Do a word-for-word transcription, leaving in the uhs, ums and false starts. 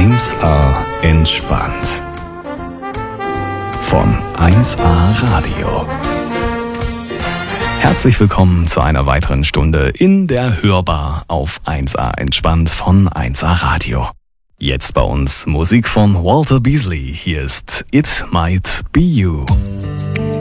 eins A entspannt. Von eins A Radio. Herzlich willkommen zu einer weiteren Stunde in der Hörbar auf eins A entspannt von eins A Radio. Jetzt bei uns Musik von Walter Beasley. Hier ist It Might Be You.